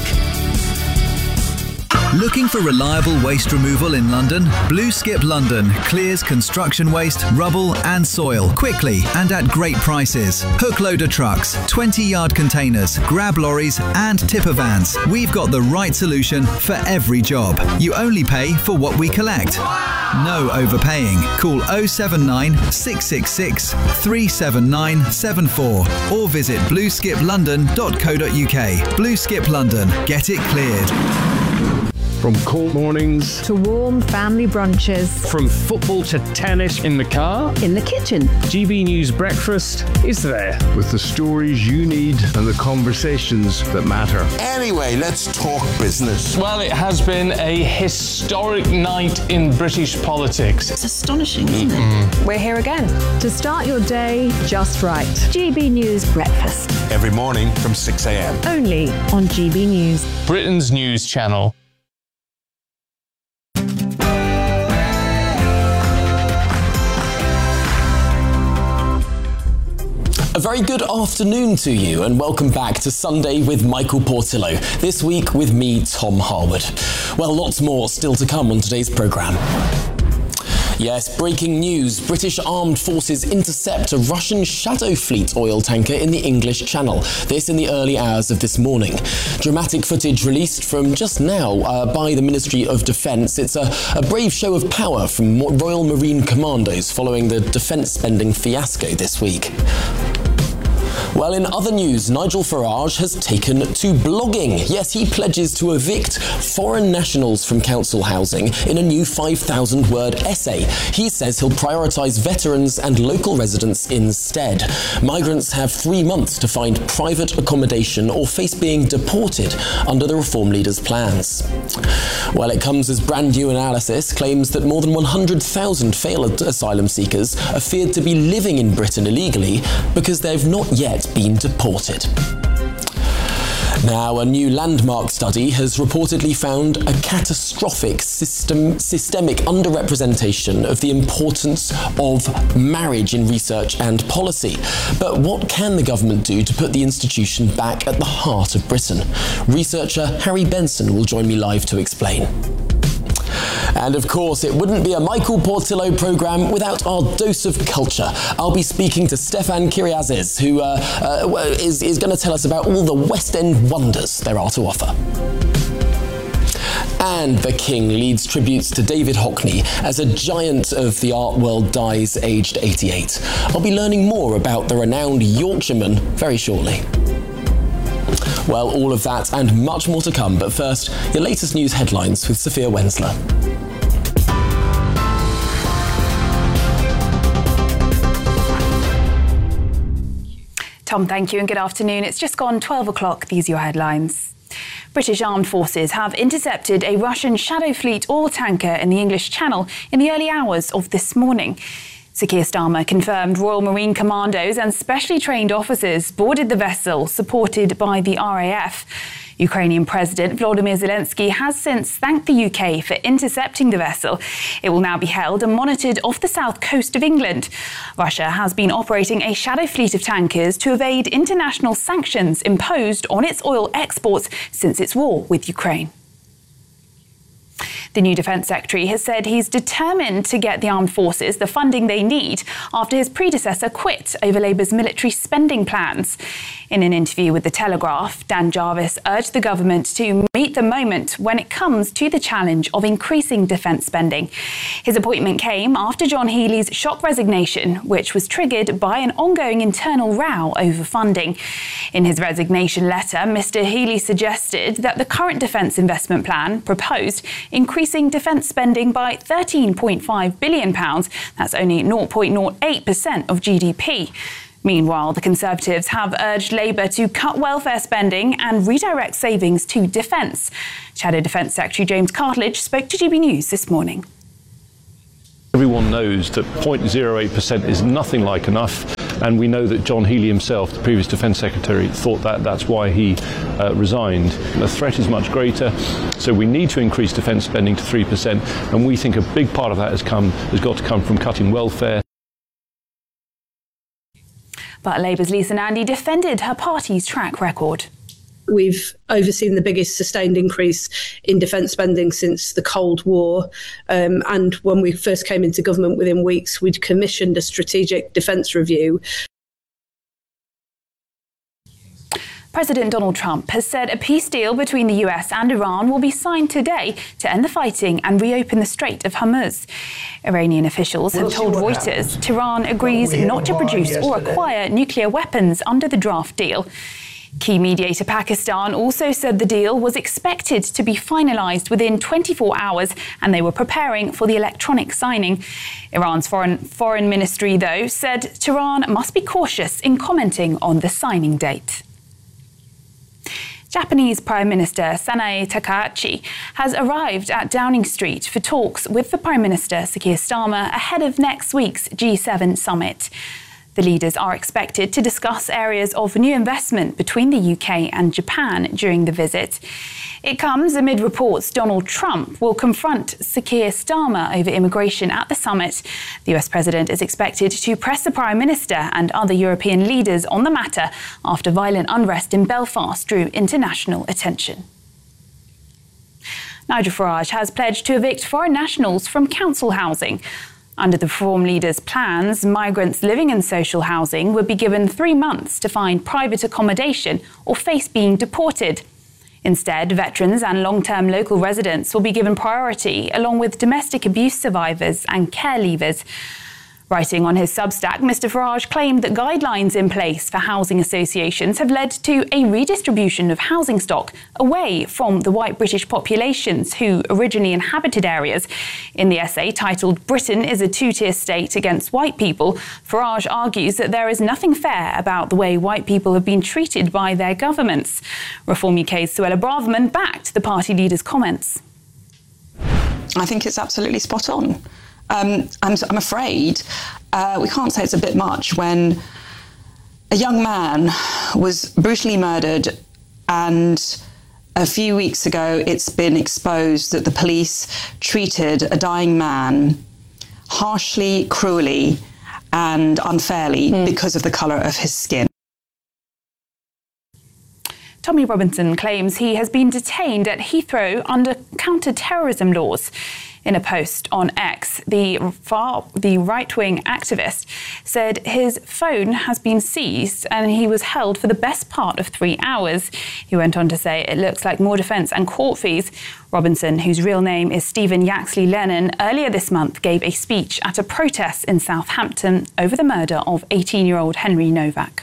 Looking for reliable waste removal in London? Blue Skip London clears construction waste, rubble and soil quickly and at great prices. Hook loader trucks, twenty yard containers, grab lorries and tipper vans. We've got the right solution for every job. You only pay for what we collect. No overpaying. Call oh seven nine, six six six, three seven nine seven four or visit blue skip london dot co dot u k. Blue Skip London. Get it cleared. From cold mornings to warm family brunches. From football to tennis in the car. In the kitchen. G B News Breakfast is there. With the stories you need and the conversations that matter. Anyway, let's talk business. Well, it has been a historic night in British politics. It's astonishing, isn't mm-hmm. it? We're here again to start your day just right. G B News Breakfast. Every morning from six a m. Only on G B News. Britain's news channel. A very good afternoon to you and welcome back to Sunday with Michael Portillo. This week with me, Tom Harwood. Well, lots more still to come on today's programme. Yes, breaking news. British armed forces intercept a Russian Shadow Fleet oil tanker in the English Channel. This in the early hours of this morning. Dramatic footage released from just now uh, by the Ministry of Defence. It's a, a brave show of power from Royal Marine Commandos following the defence spending fiasco this week. Well, in other news, Nigel Farage has taken to blogging. Yes, he pledges to evict foreign nationals from council housing in a new five thousand word essay. He says he'll prioritise veterans and local residents instead. Migrants have three months to find private accommodation or face being deported under the Reform leader's plans. Well, it comes as brand new analysis claims that more than one hundred thousand failed asylum seekers are feared to be living in Britain illegally because they've not yet been deported. Now, a new landmark study has reportedly found a catastrophic system, systemic underrepresentation of the importance of marriage in research and policy. But what can the government do to put the institution back at the heart of Britain? Researcher Harry Benson will join me live to explain. And of course, it wouldn't be a Michael Portillo programme without our dose of culture. I'll be speaking to Stefan Kyriazis, who uh, uh, is, is going to tell us about all the West End wonders there are to offer. And the King leads tributes to David Hockney as a giant of the art world dies aged eighty-eight. I'll be learning more about the renowned Yorkshireman very shortly. Well, all of that and much more to come, but first, your latest news headlines with Sophia Wensler. Tom, thank you and good afternoon. It's just gone twelve o'clock. These are your headlines. British armed forces have intercepted a Russian Shadow Fleet oil tanker in the English Channel in the early hours of this morning. Sir Keir Starmer confirmed Royal Marine Commandos and specially trained officers boarded the vessel, supported by the R A F. Ukrainian President Volodymyr Zelensky has since thanked the U K for intercepting the vessel. It will now be held and monitored off the south coast of England. Russia has been operating a shadow fleet of tankers to evade international sanctions imposed on its oil exports since its war with Ukraine. The new Defence Secretary has said he's determined to get the armed forces the funding they need after his predecessor quit over Labour's military spending plans. In an interview with The Telegraph, Dan Jarvis urged the government to meet the moment when it comes to the challenge of increasing defence spending. His appointment came after John Healey's shock resignation, which was triggered by an ongoing internal row over funding. In his resignation letter, Mr Healey suggested that the current defence investment plan proposed increasing defence spending by thirteen point five billion pounds. That's only zero point zero eight percent of G D P. Meanwhile, the Conservatives have urged Labour to cut welfare spending and redirect savings to defence. Shadow Defence Secretary James Cartledge spoke to G B News this morning. Everyone knows that zero point zero eight percent is nothing like enough, and we know that John Healey himself, the previous Defence Secretary, thought that that's why he uh, resigned. The threat is much greater, so we need to increase defence spending to three percent, and we think a big part of that has come has got to come from cutting welfare. But Labour's Lisa Nandy defended her party's track record. We've overseen the biggest sustained increase in defence spending since the Cold War. Um, and when we first came into government, within weeks, we'd commissioned a strategic defence review. President Donald Trump has said a peace deal between the U S and Iran will be signed today to end the fighting and reopen the Strait of Hormuz. Iranian officials have told Reuters Tehran agrees not to produce or acquire nuclear weapons under the draft deal. Key mediator Pakistan also said the deal was expected to be finalised within twenty-four hours and they were preparing for the electronic signing. Iran's foreign, foreign ministry, though, said Tehran must be cautious in commenting on the signing date. Japanese Prime Minister Sanae Takaichi has arrived at Downing Street for talks with the Prime Minister Sir Keir Starmer ahead of next week's G seven summit. The leaders are expected to discuss areas of new investment between the U K and Japan during the visit. It comes amid reports Donald Trump will confront Sir Keir Starmer over immigration at the summit. The U S President is expected to press the Prime Minister and other European leaders on the matter after violent unrest in Belfast drew international attention. Nigel Farage has pledged to evict foreign nationals from council housing. Under the Reform leader's plans, migrants living in social housing would be given three months to find private accommodation or face being deported. Instead, veterans and long-term local residents will be given priority, along with domestic abuse survivors and care leavers. Writing on his Substack, Mr Farage claimed that guidelines in place for housing associations have led to a redistribution of housing stock away from the white British populations who originally inhabited areas. In the essay titled "Britain is a two-tier state against white people," Farage argues that there is nothing fair about the way white people have been treated by their governments. Reform U K's Suella Braverman backed the party leader's comments. I think it's absolutely spot on. Um, I'm, I'm afraid uh, we can't say it's a bit much when a young man was brutally murdered and a few weeks ago it's been exposed that the police treated a dying man harshly, cruelly and unfairly mm. because of the colour of his skin. Tommy Robinson claims he has been detained at Heathrow under counter-terrorism laws. In a post on X, the, far, the right-wing activist said his phone has been seized and he was held for the best part of three hours. He went on to say it looks like more defence and court fees. Robinson, whose real name is Stephen Yaxley Lennon, earlier this month gave a speech at a protest in Southampton over the murder of eighteen-year-old Henry Novak.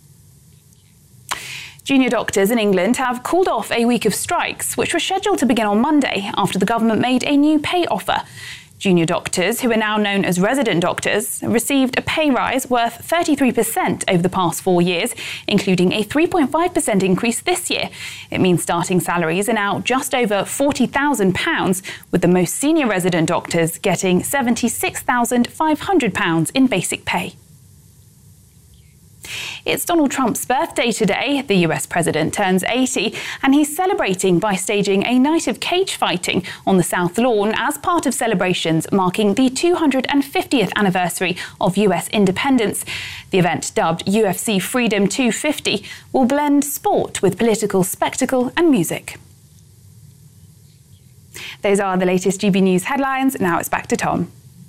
Junior doctors in England have called off a week of strikes, which were scheduled to begin on Monday after the government made a new pay offer. Junior doctors, who are now known as resident doctors, received a pay rise worth thirty-three percent over the past four years, including a three point five percent increase this year. It means starting salaries are now just over forty thousand pounds, with the most senior resident doctors getting seventy-six thousand five hundred pounds in basic pay. It's Donald Trump's birthday today. The U S president turns eighty, and he's celebrating by staging a night of cage fighting on the South Lawn as part of celebrations marking the two hundred fiftieth anniversary of U S independence. The event, dubbed U F C Freedom two fifty, will blend sport with political spectacle and music. Those are the latest G B News headlines. Now it's back to Tom.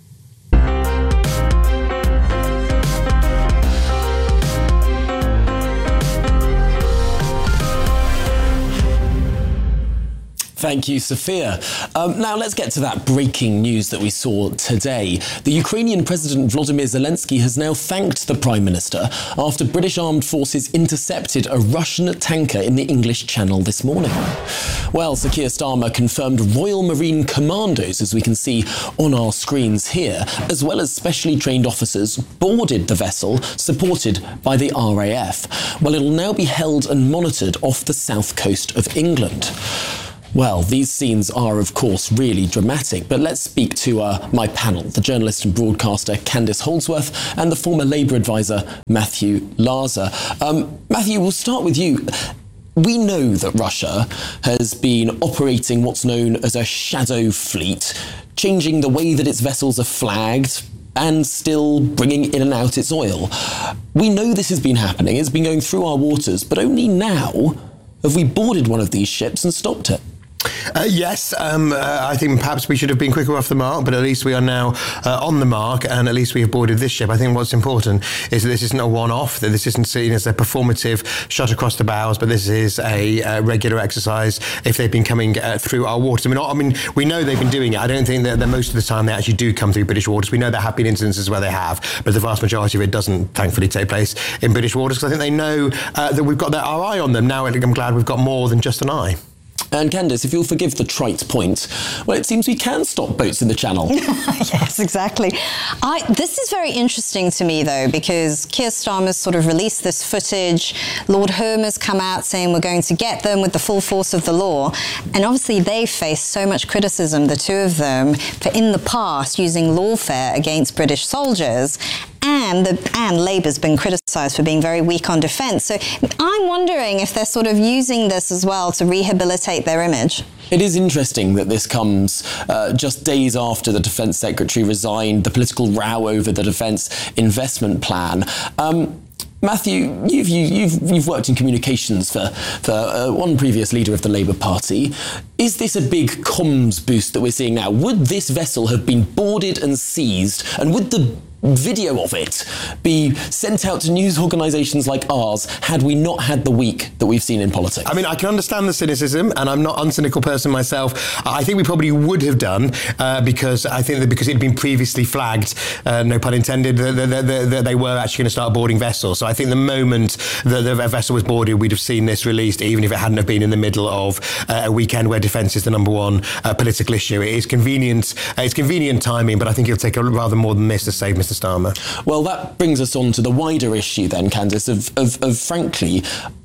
Thank you, Sophia. Um, now let's get to that breaking news that we saw today. The Ukrainian President Volodymyr Zelensky has now thanked the Prime Minister after British armed forces intercepted a Russian tanker in the English Channel this morning. Well, Sir Keir Starmer confirmed Royal Marine Commandos, as we can see on our screens here, as well as specially trained officers, boarded the vessel, supported by the R A F. Well, it'll now be held and monitored off the south coast of England. Well, these scenes are, of course, really dramatic, but let's speak to uh, my panel, the journalist and broadcaster Candice Holdsworth and the former Labour advisor Matthew Laza. Um, Matthew, we'll start with you. We know that Russia has been operating what's known as a shadow fleet, changing the way that its vessels are flagged and still bringing in and out its oil. We know this has been happening, it's been going through our waters, but only now have we boarded one of these ships and stopped it. Uh, yes, um, uh, I think perhaps we should have been quicker off the mark, but at least we are now uh, on the mark, and at least we have boarded this ship. I think what's important is that this isn't a one-off, that this isn't seen as a performative shot across the bows, but this is a uh, regular exercise if they've been coming uh, through our waters. I mean, I mean, we know they've been doing it. I don't think that, that most of the time they actually do come through British waters. We know there have been instances where they have, but the vast majority of it doesn't, thankfully, take place in British waters, because I think they know uh, that we've got their, our eye on them. Now I'm glad we've got more than just an eye. And Candice, if you'll forgive the trite point, well, it seems we can stop boats in the Channel. Yes, exactly. I, this is very interesting to me, though, because Keir Starmer's sort of released this footage. Lord Hermer's come out saying we're going to get them with the full force of the law. And obviously they've faced so much criticism, the two of them, for in the past using lawfare against British soldiers. And, the, and Labour's been criticised for being very weak on defence. So I'm wondering if they're sort of using this as well to rehabilitate their image. It is interesting that this comes uh, just days after the Defence Secretary resigned, the political row over the Defence Investment Plan. Um, Matthew, you've, you've, you've worked in communications for, for uh, one previous leader of the Labour Party. Is this a big comms boost that we're seeing now? Would this vessel have been boarded and seized, and would the video of it be sent out to news organisations like ours had we not had the week that we've seen in politics? I mean, I can understand the cynicism, and I'm not an uncynical person myself. I think we probably would have done uh, because I think that because it had been previously flagged, uh, no pun intended, that, that, that, that they were actually going to start boarding vessels. So I think the moment that the vessel was boarded, we'd have seen this released, even if it hadn't have been in the middle of uh, a weekend where defence is the number one uh, political issue. It is convenient. Uh, it's convenient timing, but I think it'll take a, rather more than this to save Mister Starmer. Well, that brings us on to the wider issue then, Candice, of, of, of frankly,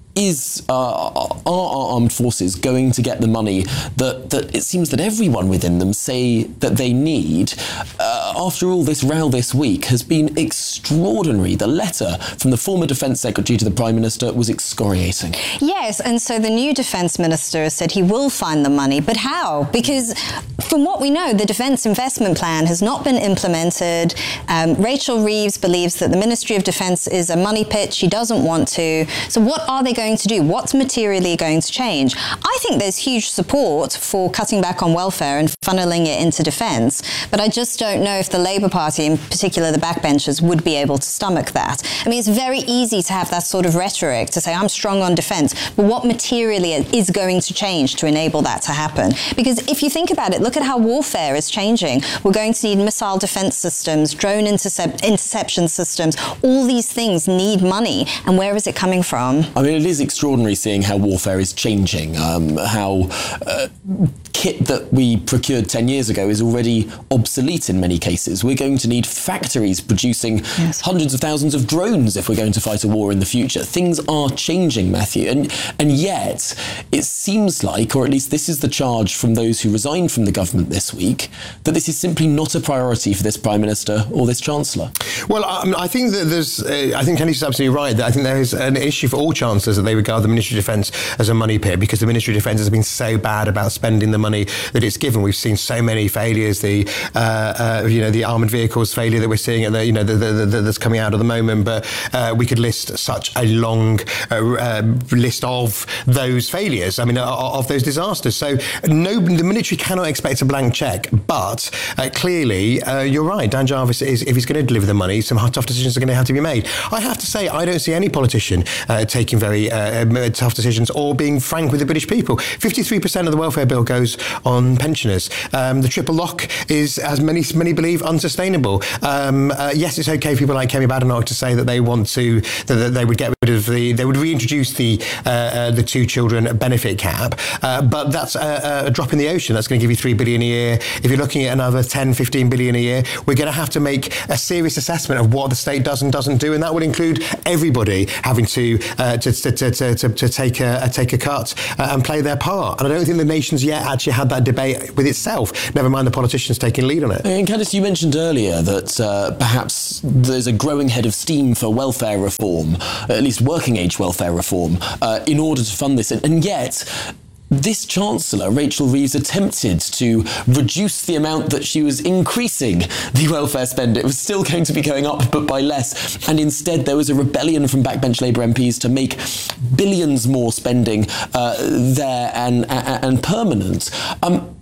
is uh, are our armed forces going to get the money that, that it seems that everyone within them say that they need? Uh, after all, this row this week has been extraordinary. The letter from the former Defence Secretary to the Prime Minister was excoriating. Yes, and so the new Defence Minister said he will find the money, but how? Because from what we know, the Defence Investment Plan has not been implemented. Um, Rachel Reeves believes that the Ministry of Defence is a money pit. She doesn't want to. So what are they going to do? What's materially going to change? I think there's huge support for cutting back on welfare and funneling it into defence, but I just don't know if the Labour Party, in particular the backbenchers, would be able to stomach that. I mean, it's very easy to have that sort of rhetoric, to say, I'm strong on defence, but what materially is going to change to enable that to happen? Because if you think about it, look at how warfare is changing. We're going to need missile defence systems, drone intercep- interception systems. All these things need money, and where is it coming from? I mean, it is extraordinary seeing how warfare is changing, um, how uh, kit that we procured ten years ago is already obsolete in many cases. We're going to need factories producing yes. hundreds of thousands of drones if we're going to fight a war in the future. Things are changing, Matthew, and and yet it seems like, or at least this is the charge from those who resigned from the government this week, that this is simply not a priority for this Prime Minister or this Chancellor. Well, um, I think that there's, uh, I think Kenny's absolutely right. That I think there is an issue for all Chancellors that they regard the Ministry of Defence as a money pit, because the Ministry of Defence has been so bad about spending the money that it's given. We've seen so many failures, the, uh, uh, you know, the armoured vehicles failure that we're seeing, at the, you know, the, the, the, that's coming out at the moment, but uh, we could list such a long uh, uh, list of those failures, I mean, of, of those disasters. So no, the military cannot expect a blank cheque, but uh, clearly, uh, you're right, Dan Jarvis, is, if he's going to deliver the money, some tough decisions are going to have to be made. I have to say, I don't see any politician uh, taking very uh, tough decisions or being frank with the British people. fifty-three percent of the welfare bill goes on pensioners. Um, the triple lock is, as many many believe, unsustainable. Um, uh, yes, it's okay for people like Kemi Badenoch to say that they want to, that, that they would get rid of the, they would reintroduce the uh, uh, the two children benefit cap, uh, but that's a, a drop in the ocean. That's going to give you three billion a year. If you're looking at another ten, fifteen billion a year, we're going to have to make a serious assessment of what the state does and doesn't do, and that would include everybody having to uh, to, to, to, to, to take a take a cut uh, and play their part. And I don't think the nation's yet actually had that debate with itself, never mind the politicians taking lead on it. And Candice, you mentioned earlier that uh, perhaps there's a growing head of steam for welfare reform, at least working age welfare reform, uh, in order to fund this. And yet, this Chancellor, Rachel Reeves, attempted to reduce the amount that she was increasing the welfare spend. It was still going to be going up, but by less. And instead, there was a rebellion from backbench Labour M Ps to make billions more spending uh, there and, and, and permanent. Um,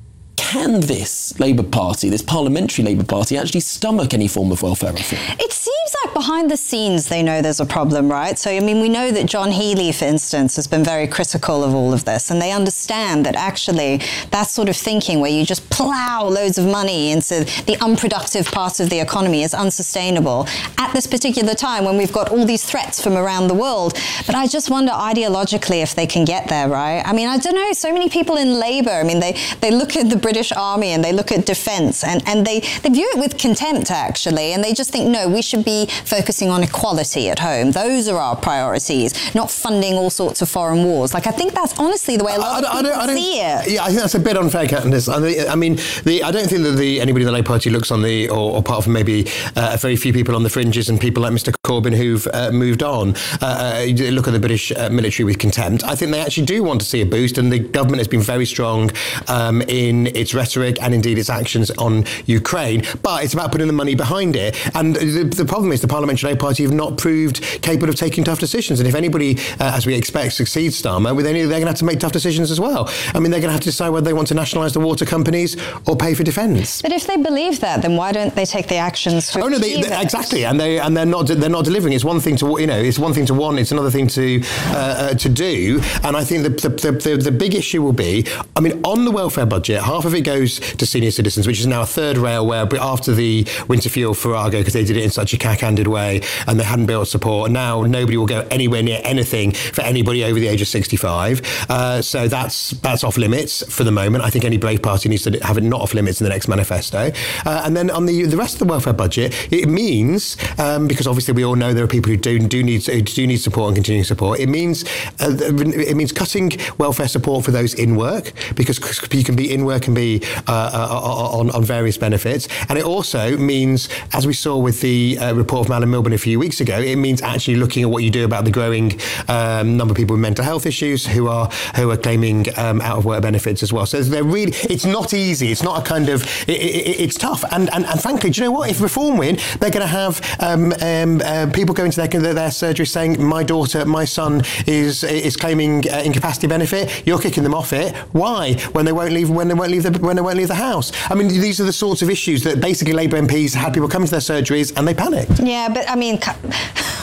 Can this Labour Party, this parliamentary Labour Party, actually stomach any form of welfare reform? It seems like behind the scenes they know there's a problem, right? So, I mean, we know that John Healey, for instance, has been very critical of all of this, and they understand that actually that sort of thinking where you just plough loads of money into the unproductive part of the economy is unsustainable at this particular time when we've got all these threats from around the world. But I just wonder ideologically if they can get there, right? I mean, I don't know, so many people in Labour, I mean, they, they look at the British Army and they look at defence and, and they, they view it with contempt, actually, and they just think, no, we should be focusing on equality at home. Those are our priorities, not funding all sorts of foreign wars. Like, I think that's honestly the way a lot I, of people I don't, I don't, see it. Yeah, I think that's a bit unfair, Candice. I mean, the, I don't think that the, anybody in the Labour Party looks on the, or, or apart from maybe uh, very few people on the fringes and people like Mister Corbyn who've uh, moved on, uh, uh, look at the British uh, military with contempt. I think they actually do want to see a boost, and the government has been very strong um, in its rhetoric and indeed its actions on Ukraine, but it's about putting the money behind it. And the, the problem is the Parliamentary Labour Party have not proved capable of taking tough decisions. And if anybody, uh, as we expect, succeeds Starmer, well, then they're going to have to make tough decisions as well. I mean, they're going to have to decide whether they want to nationalise the water companies or pay for defence. But if they believe that, then why don't they take the actions to oh no, they, they, exactly, and they and they're not they're not delivering. It's one thing to you know, it's one thing to want, it's another thing to uh, uh, to do. And I think the the, the the big issue will be, I mean, on the welfare budget, half of it goes to senior citizens, which is now a third rail where after the winter fuel farrago, because they did it in such a cack-handed way and they hadn't built support, and now nobody will go anywhere near anything for anybody over the age of sixty-five. Uh, so that's that's off limits for the moment. I think any Brave Party needs to have it not off limits in the next manifesto. Uh, and then on the the rest of the welfare budget, it means, um, because obviously we all know there are people who do, do need who do need support and continuing support, it means uh, it means cutting welfare support for those in work, because you can be in work and be uh, uh, on, on various benefits. And it also means, as we saw with the uh, report from Alan Milburn a few weeks ago, it means actually looking at what you do about the growing um, number of people with mental health issues who are who are claiming um, out of work benefits as well. So they're really, it's not easy. It's not a kind of, it, it, it's tough. And, and and frankly, do you know what? If Reform win, they're going to have um, um, uh, people going to their, their, their surgery saying, my daughter, my son is is claiming uh, incapacity benefit. You're kicking them off it. Why? When they won't leave when they won't leave the when they won't leave the house. I mean, these are the sorts of issues that basically Labour M Ps had people coming to their surgeries and they panicked. Yeah, but I mean,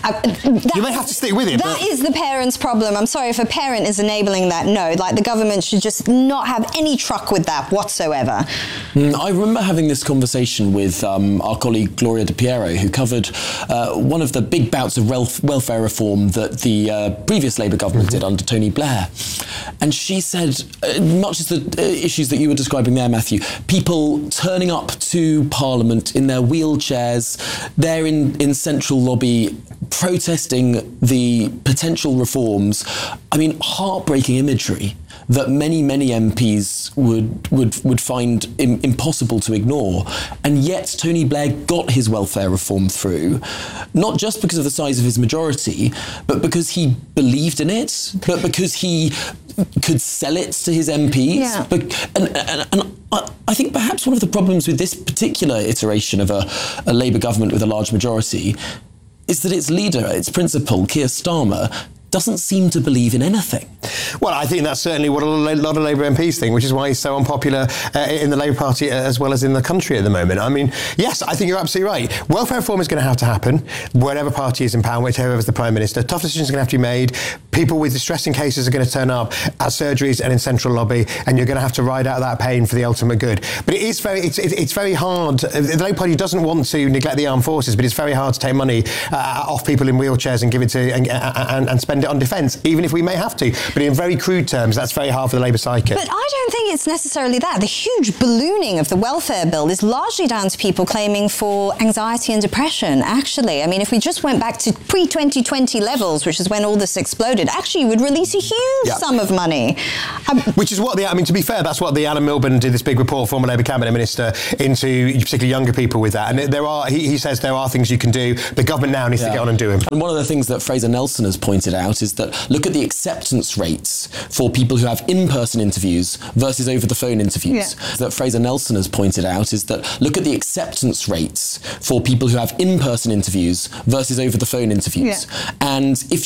Uh, you may have to stick with it. That but... is the parent's problem. I'm sorry, if a parent is enabling that, no. Like, the government should just not have any truck with that whatsoever. Mm, I remember having this conversation with um, our colleague Gloria De Piero, who covered uh, one of the big bouts of welf- welfare reform that the uh, previous Labour government mm-hmm. did under Tony Blair. And she said, uh, much as the uh, issues that you were describing there, Matthew, people turning up to Parliament in their wheelchairs, there in, in Central Lobby, protesting the potential reforms. I mean, heartbreaking imagery that many, many M Ps would would would find im- impossible to ignore. And yet Tony Blair got his welfare reform through, not just because of the size of his majority, but because he believed in it, but because he could sell it to his M Ps. Yeah. But, and, and, and I think perhaps one of the problems with this particular iteration of a, a Labour government with a large majority is that its leader, its principal, Keir Starmer, doesn't seem to believe in anything. Well, I think that's certainly what a lot of Labour M Ps think, which is why he's so unpopular uh, in the Labour Party as well as in the country at the moment. I mean, yes, I think you're absolutely right. Welfare reform is going to have to happen, whatever party is in power, whichever is the Prime Minister. Tough decisions are going to have to be made. People with distressing cases are going to turn up at surgeries and in Central Lobby, and you're going to have to ride out that pain for the ultimate good. But it is very, it's, it's very hard. The Labour Party doesn't want to neglect the armed forces, but it's very hard to take money uh, off people in wheelchairs and give it to and, and, and spend it on defence, even if we may have to. But in very crude terms, that's very hard for the Labour psyche. But I don't think it's necessarily that. The huge ballooning of the welfare bill is largely down to people claiming for anxiety and depression, actually. I mean, if we just went back to pre-twenty twenty levels, which is when all this exploded, actually you would release a huge yeah. sum of money. Um, which is what the, I mean, to be fair, that's what the Alan Milburn did, this big report, former Labour Cabinet Minister, into particularly younger people with that. And there are, he, he says there are things you can do. The government now needs yeah. to get on and do them. And one of the things that Fraser Nelson has pointed out is that look at the acceptance rates for people who have in-person interviews versus over-the-phone interviews. Yeah. That Fraser Nelson has pointed out is that look at the acceptance rates for people who have in-person interviews versus over-the-phone interviews. Yeah. And if